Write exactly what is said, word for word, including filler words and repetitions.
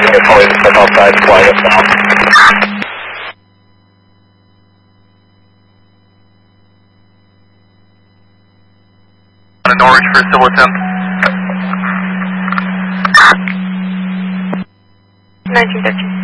They're probably to step outside and fly us now. On a Norwich for a still attempt. nineteen thirteen.